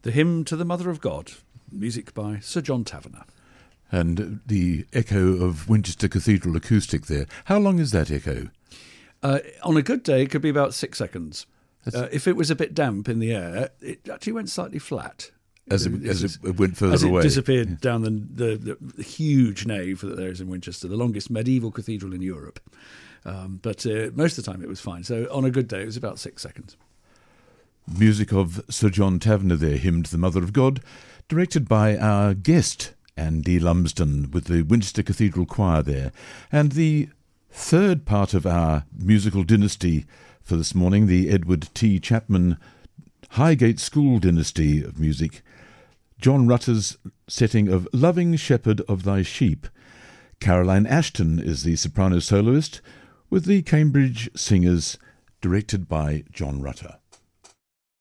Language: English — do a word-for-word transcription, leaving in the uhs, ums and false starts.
The Hymn to the Mother of God, music by Sir John Taverner. And the echo of Winchester Cathedral acoustic there. How long is that echo? Uh, on a good day, it could be about six seconds. Uh, if it was a bit damp in the air, it actually went slightly flat. As it, as it went further as it away. disappeared yeah. down the, the, the huge nave that there is in Winchester, the longest medieval cathedral in Europe. Um, but uh, most of the time it was fine. So on a good day, it was about six seconds. Music of Sir John Taverner there, Hymn to the Mother of God, directed by our guest, Andy Lumsden, with the Winchester Cathedral Choir there. And the third part of our musical dynasty for this morning, the Edward T. Chapman Highgate School dynasty of music, John Rutter's setting of Loving Shepherd of Thy Sheep. Caroline Ashton is the soprano soloist, with the Cambridge Singers, directed by John Rutter.